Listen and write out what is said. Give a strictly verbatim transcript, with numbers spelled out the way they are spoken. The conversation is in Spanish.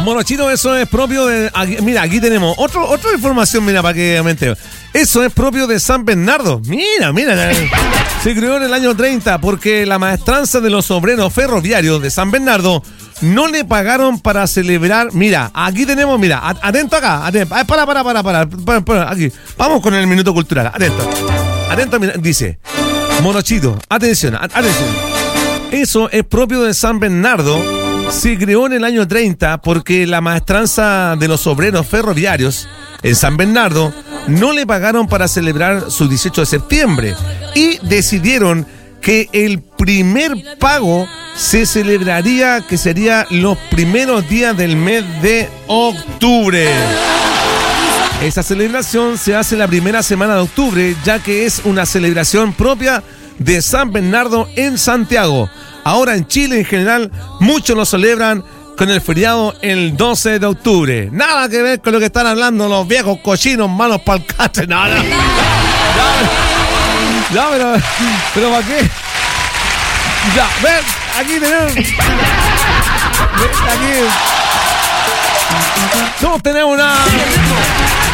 Mono chino, eso es propio de... Aquí, mira, aquí tenemos otro, otra información, mira, para que aumente. Eso es propio de San Bernardo. Mira, mira. Se creó en el año treinta porque la maestranza de los obreros ferroviarios de San Bernardo no le pagaron para celebrar. Mira, aquí tenemos, mira, atento acá, atento. Para, para, para, para, para, para, aquí. Vamos con el minuto cultural, atento. Atento, mira, dice, Monochito, atención, atención. Eso es propio de San Bernardo. Se creó en el año treinta porque la maestranza de los obreros ferroviarios en San Bernardo no le pagaron para celebrar su dieciocho de septiembre y decidieron que el primer pago se celebraría, que sería los primeros días del mes de octubre. Esa celebración se hace la primera semana de octubre, ya que es una celebración propia de San Bernardo en Santiago. Ahora en Chile en general muchos lo celebran con el feriado el doce de octubre. Nada que ver con lo que están hablando los viejos cochinos malos pa'l catre. No, no. No, no, pero, pero ¿para qué? Ya, ven, aquí tenemos. Ven, aquí. No tenemos nada.